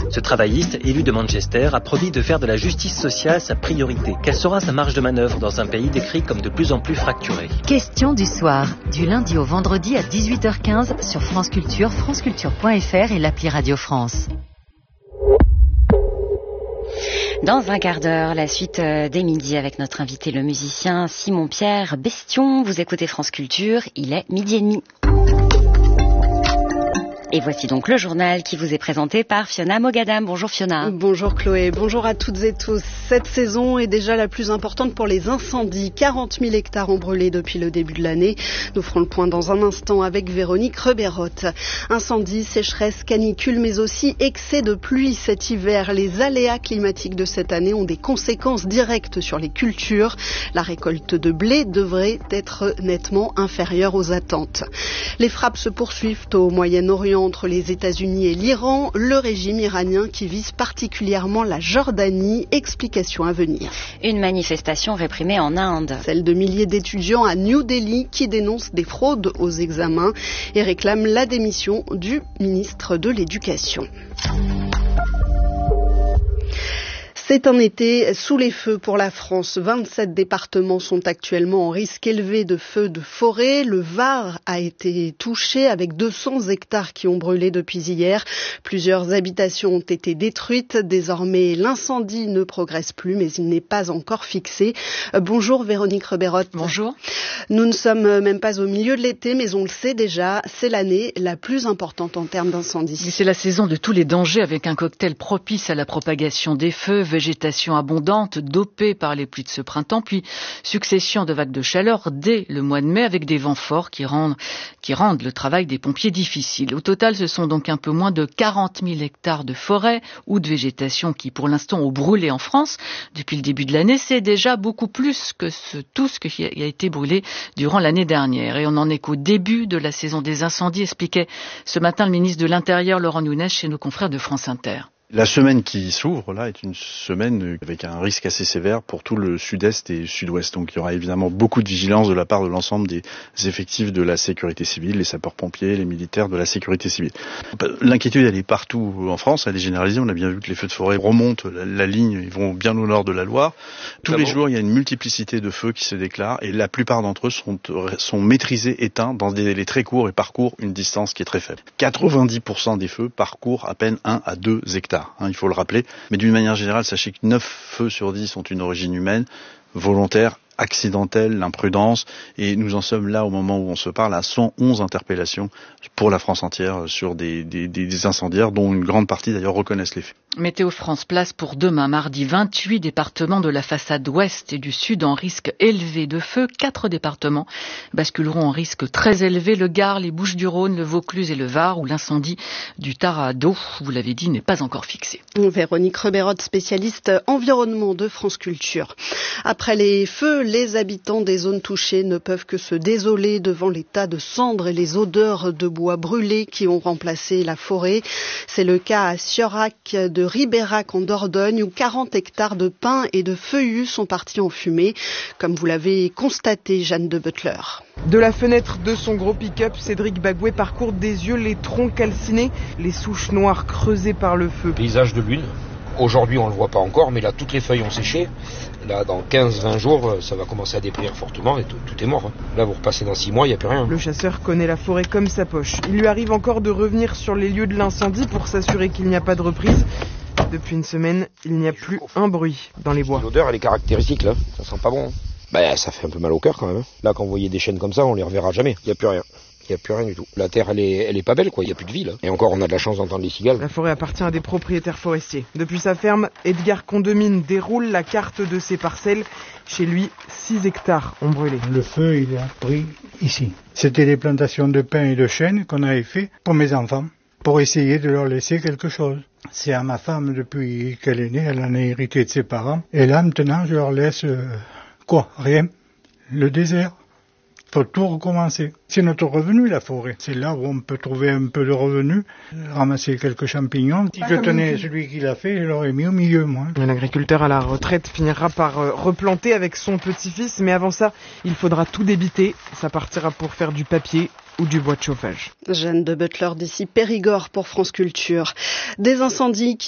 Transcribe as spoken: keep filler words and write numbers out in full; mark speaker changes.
Speaker 1: Ce travailliste, élu de Manchester, a promis de faire de la justice sociale sa priorité. Quelle sera sa marge de manœuvre dans un pays décrit comme de plus en plus fracturé?
Speaker 2: Question du soir, du lundi au vendredi à dix-huit heures quinze sur France Culture, franceculture point f r et l'appli Radio France. Dans un quart d'heure, la suite des midis avec notre invité, le musicien Simon-Pierre Bestion. Vous écoutez France Culture, il est midi et demi. Et voici donc le journal qui vous est présenté par Fiona Mogadam. Bonjour Fiona.
Speaker 3: Bonjour Chloé, bonjour à toutes et tous. Cette saison est déjà la plus importante pour les incendies. quarante mille hectares ont brûlé depuis le début de l'année. Nous ferons le point dans un instant avec Véronique Reberotte. Incendies, sécheresse, canicule, mais aussi excès de pluie cet hiver. Les aléas climatiques de cette année ont des conséquences directes sur les cultures. La récolte de blé devrait être nettement inférieure aux attentes. Les frappes se poursuivent au Moyen-Orient entre les États-Unis et l'Iran, le régime iranien qui vise particulièrement la Jordanie. Explication à venir.
Speaker 2: Une manifestation réprimée en Inde.
Speaker 3: Celle de milliers d'étudiants à New Delhi qui dénoncent des fraudes aux examens et réclament la démission du ministre de l'Éducation. C'est un été sous les feux pour la France. vingt-sept départements sont actuellement en risque élevé de feux de forêt. Le Var a été touché avec deux cents hectares qui ont brûlé depuis hier. Plusieurs habitations ont été détruites. Désormais, l'incendie ne progresse plus, mais il n'est pas encore fixé. Bonjour Véronique Reberotte.
Speaker 2: Bonjour.
Speaker 3: Nous ne sommes même pas au milieu de l'été, mais on le sait déjà, c'est l'année la plus importante en termes d'incendie.
Speaker 4: C'est la saison de tous les dangers avec un cocktail propice à la propagation des feux, végétation abondante, dopée par les pluies de ce printemps, puis succession de vagues de chaleur dès le mois de mai avec des vents forts qui rendent, qui rendent le travail des pompiers difficile. Au total, ce sont donc un peu moins de quarante mille hectares de forêt ou de végétation qui, pour l'instant, ont brûlé en France. Depuis le début de l'année, c'est déjà beaucoup plus que ce, tout ce qui a été brûlé durant l'année dernière. Et on en est qu'au début de la saison des incendies, expliquait ce matin le ministre de l'Intérieur, Laurent Nunez, chez nos confrères de France Inter.
Speaker 5: La semaine qui s'ouvre, là, est une semaine avec un risque assez sévère pour tout le sud-est et sud-ouest. Donc, il y aura évidemment beaucoup de vigilance de la part de l'ensemble des effectifs de la sécurité civile, les sapeurs-pompiers, les militaires de la sécurité civile. L'inquiétude, elle est partout en France, elle est généralisée. On a bien vu que les feux de forêt remontent la, la ligne, ils vont bien au nord de la Loire. Tous les jours, il y a une multiplicité de feux qui se déclarent et la plupart d'entre eux sont, sont maîtrisés, éteints dans des délais très courts et parcourent une distance qui est très faible. quatre-vingt-dix pour cent des feux parcourent à peine un à deux hectares. Hein, il faut le rappeler. Mais d'une manière générale, sachez que neuf feux sur dix ont une origine humaine, volontaire, accidentelle, l'imprudence. Et nous en sommes là, au moment où on se parle, à cent onze interpellations pour la France entière sur des, des, des incendiaires, dont une grande partie d'ailleurs reconnaissent les faits.
Speaker 4: Météo France place pour demain, mardi, vingt-huit départements de la façade ouest et du sud en risque élevé de feu. Quatre départements basculeront en risque très élevé. Le Gard, les Bouches-du-Rhône, le Vaucluse et le Var, où l'incendie du Tarado, vous l'avez dit, n'est pas encore fixé.
Speaker 3: Véronique Reberotte, spécialiste environnement de France Culture. Après les feux, les habitants des zones touchées ne peuvent que se désoler devant les tas de cendres et les odeurs de bois brûlé qui ont remplacé la forêt. C'est le cas à Siorac de Ribérac en Dordogne où quarante hectares de pins et de feuillus sont partis en fumée, comme vous l'avez constaté, Jeanne de Butler.
Speaker 6: De la fenêtre de son gros pick-up, Cédric Bagoué parcourt des yeux les troncs calcinés, les souches noires creusées par le feu.
Speaker 7: Paysage de lune. Aujourd'hui, on ne le voit pas encore, mais là, toutes les feuilles ont séché. Là, dans quinze vingt jours, ça va commencer à dépérir fortement et tout, tout est mort. Là, vous repassez dans six mois, il n'y a plus rien.
Speaker 6: Le chasseur connaît la forêt comme sa poche. Il lui arrive encore de revenir sur les lieux de l'incendie pour s'assurer qu'il n'y a pas de reprise. Depuis une semaine, il n'y a plus un bruit dans les bois.
Speaker 7: L'odeur, elle est caractéristique, là. Ça sent pas bon. Bah, ça fait un peu mal au cœur, quand même. Là, quand vous voyez des chaînes comme ça, on les reverra jamais. Il n'y a plus rien. Il n'y a plus rien du tout. La terre, elle est, elle est pas belle, quoi. Il n'y a plus de vie, là. Et encore, on a de la chance d'entendre les cigales.
Speaker 6: La forêt appartient à des propriétaires forestiers. Depuis sa ferme, Edgar Condomine déroule la carte de ses parcelles. Chez lui, six hectares ont brûlé.
Speaker 8: Le feu, il a pris ici. C'était des plantations de pins et de chênes qu'on avait fait pour mes enfants, pour essayer de leur laisser quelque chose. C'est à ma femme, depuis qu'elle est née, elle en a hérité de ses parents. Et là, maintenant, je leur laisse, euh, quoi? Rien. Le désert. Faut tout recommencer. C'est notre revenu, la forêt. C'est là où on peut trouver un peu de revenu, ramasser quelques champignons. Si je tenais celui qui l'a fait, je l'aurais mis au milieu, moi.
Speaker 6: L'agriculteur à la retraite finira par replanter avec son petit-fils, mais avant ça, il faudra tout débiter. Ça partira pour faire du papier ou du bois de chauffage.
Speaker 3: Jeanne de Butler d'ici Périgord pour France Culture. Des incendies qui